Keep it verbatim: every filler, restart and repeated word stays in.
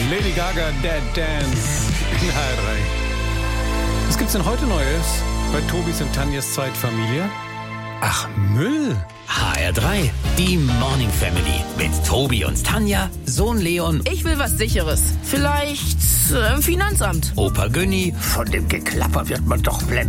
Lady Gaga, Dead Dance in H R drei. Was gibt's denn heute Neues bei Tobis und Tanjas Zweitfamilie? Ach, Müll. H R drei, die Morning Family mit Tobi und Tanja, Sohn Leon, Ich will was Sicheres. Vielleicht äh, im Finanzamt. Opa Günni Von dem Geklapper wird man doch blendet.